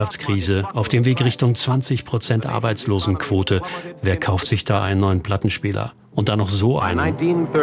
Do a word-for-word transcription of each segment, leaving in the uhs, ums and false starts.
Wirtschaftskrise, auf dem Weg Richtung zwanzig Prozent Arbeitslosenquote. Wer kauft sich da einen neuen Plattenspieler? Und dann noch so einen.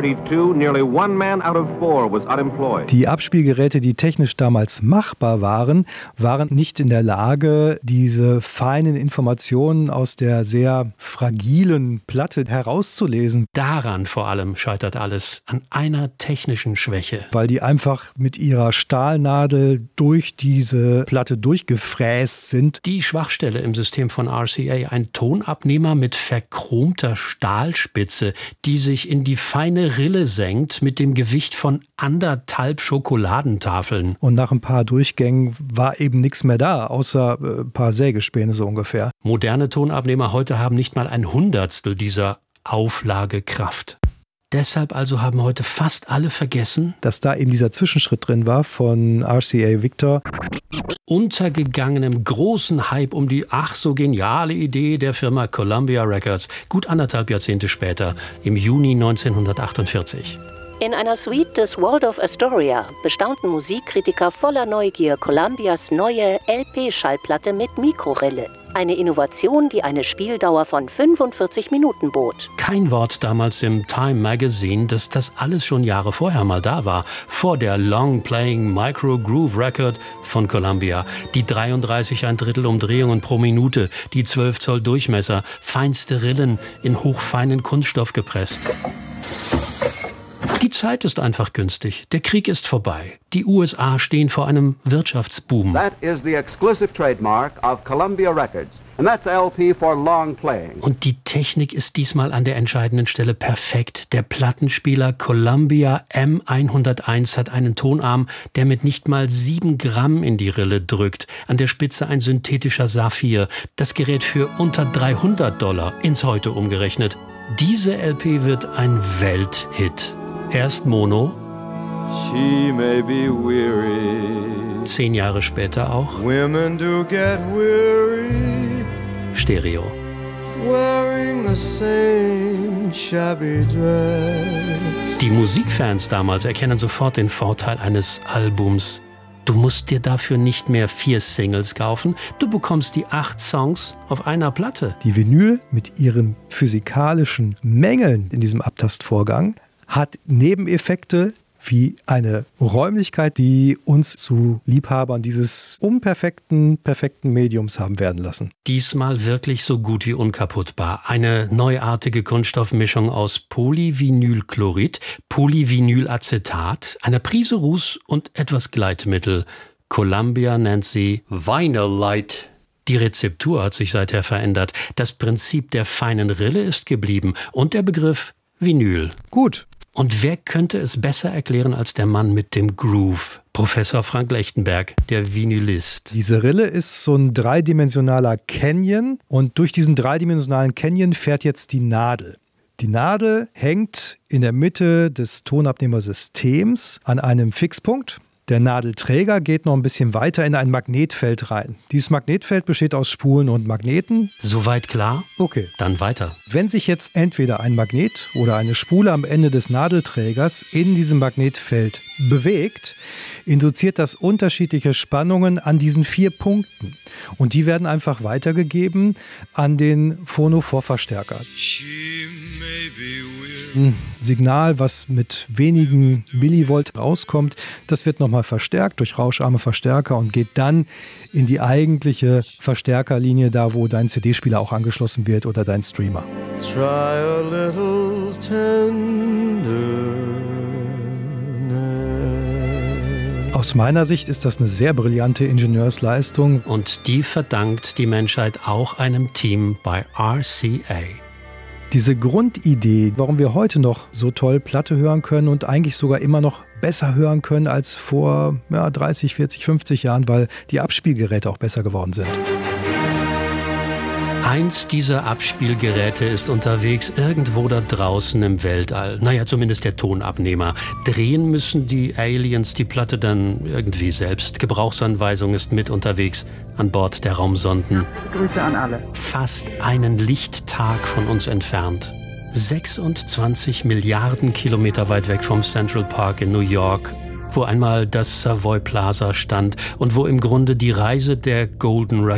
Die Abspielgeräte, die technisch damals machbar waren, waren nicht in der Lage, diese feinen Informationen aus der sehr fragilen Platte herauszulesen. Daran vor allem scheitert alles, an einer technischen Schwäche. Weil die einfach mit ihrer Stahlnadel durch diese Platte durchgefräst sind. Die Schwachstelle im System von R C A, ein Tonabnehmer mit verchromter Stahlspitze, die sich in die feine Rille senkt mit dem Gewicht von anderthalb Schokoladentafeln. Und nach ein paar Durchgängen war eben nichts mehr da, außer ein paar Sägespäne so ungefähr. Moderne Tonabnehmer heute haben nicht mal ein Hundertstel dieser Auflagekraft. Deshalb also haben heute fast alle vergessen, dass da eben dieser Zwischenschritt drin war von R C A Victor. Untergegangenem großen Hype um die ach so geniale Idee der Firma Columbia Records, gut anderthalb Jahrzehnte später, im Juni neunzehnhundertachtundvierzig. In einer Suite des Waldorf Astoria bestaunten Musikkritiker voller Neugier Columbias neue L P-Schallplatte mit Mikrorille. Eine Innovation, die eine Spieldauer von fünfundvierzig Minuten bot. Kein Wort damals im Time Magazine, dass das alles schon Jahre vorher mal da war. Vor der Long-Playing Micro Groove Record von Columbia. Die dreiunddreißig ein Drittel Umdrehungen pro Minute, die zwölf Zoll Durchmesser, feinste Rillen in hochfeinen Kunststoff gepresst. Die Zeit ist einfach günstig. Der Krieg ist vorbei. Die U S A stehen vor einem Wirtschaftsboom. That is the exclusive trademark of Columbia Records. And that's L P for long playing. Und die Technik ist diesmal an der entscheidenden Stelle perfekt. Der Plattenspieler Columbia M hunderteins hat einen Tonarm, der mit nicht mal sieben Gramm in die Rille drückt. An der Spitze ein synthetischer Saphir. Das Gerät für unter dreihundert Dollar ins Heute umgerechnet. Diese L P wird ein Welthit. Erst Mono, She may be weary. Zehn Jahre später auch Women do get weary. Stereo. Wearing the same shabby dress. Die Musikfans damals erkennen sofort den Vorteil eines Albums. Du musst dir dafür nicht mehr vier Singles kaufen. Du bekommst die acht Songs auf einer Platte. Die Vinyl mit ihren physikalischen Mängeln in diesem Abtastvorgang hat Nebeneffekte wie eine Räumlichkeit, die uns zu Liebhabern dieses unperfekten, perfekten Mediums haben werden lassen. Diesmal wirklich so gut wie unkaputtbar. Eine neuartige Kunststoffmischung aus Polyvinylchlorid, Polyvinylacetat, einer Prise Ruß und etwas Gleitmittel. Columbia nennt sie Vinyl-Light. Die Rezeptur hat sich seither verändert. Das Prinzip der feinen Rille ist geblieben und der Begriff Vinyl. Gut. Und wer könnte es besser erklären als der Mann mit dem Groove? Professor Frank Lechtenberg, der Vinylist. Diese Rille ist so ein dreidimensionaler Canyon und durch diesen dreidimensionalen Canyon fährt jetzt die Nadel. Die Nadel hängt in der Mitte des Tonabnehmersystems an einem Fixpunkt. Der Nadelträger geht noch ein bisschen weiter in ein Magnetfeld rein. Dieses Magnetfeld besteht aus Spulen und Magneten. Soweit klar? Okay. Dann weiter. Wenn sich jetzt entweder ein Magnet oder eine Spule am Ende des Nadelträgers in diesem Magnetfeld bewegt, induziert das unterschiedliche Spannungen an diesen vier Punkten. Und die werden einfach weitergegeben an den Phono-Vorverstärker. Ein Signal, was mit wenigen Millivolt rauskommt, das wird nochmal verstärkt durch rauscharme Verstärker und geht dann in die eigentliche Verstärkerlinie, da wo dein C D-Spieler auch angeschlossen wird oder dein Streamer. Try a little tender. Aus meiner Sicht ist das eine sehr brillante Ingenieursleistung. Und die verdankt die Menschheit auch einem Team bei R C A. Diese Grundidee, warum wir heute noch so toll Platte hören können und eigentlich sogar immer noch besser hören können als vor ja, dreißig, vierzig, fünfzig Jahren, weil die Abspielgeräte auch besser geworden sind. Eins dieser Abspielgeräte ist unterwegs irgendwo da draußen im Weltall. Naja, zumindest der Tonabnehmer. Drehen müssen die Aliens die Platte dann irgendwie selbst. Gebrauchsanweisung ist mit unterwegs an Bord der Raumsonden. Grüße an alle. Fast einen Lichttag von uns entfernt. sechsundzwanzig Milliarden Kilometer weit weg vom Central Park in New York wo einmal das Savoy Plaza stand und wo im Grunde die Reise der Golden